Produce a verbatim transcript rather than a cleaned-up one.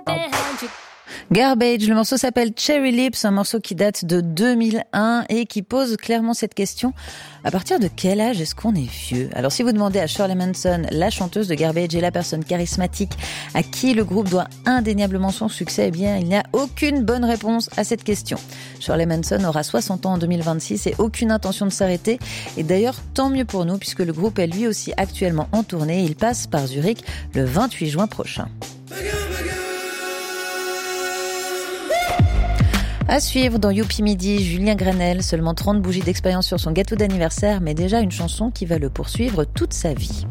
Garbage, le morceau s'appelle Cherry Lips, un morceau qui date de deux mille un et qui pose clairement cette question: à partir de quel âge est-ce qu'on est vieux? Alors si vous demandez à Shirley Manson, la chanteuse de Garbage et la personne charismatique à qui le groupe doit indéniablement son succès, eh bien il n'y a aucune bonne réponse à cette question. Shirley Manson aura soixante ans en deux mille vingt-six et aucune intention de s'arrêter, et d'ailleurs tant mieux pour nous puisque le groupe est lui aussi actuellement en tournée. Il passe par Zurich le vingt-huit juin prochain. À suivre dans Youpi Midi, Julien Grenelle, seulement trente bougies d'expérience sur son gâteau d'anniversaire, mais déjà une chanson qui va le poursuivre toute sa vie.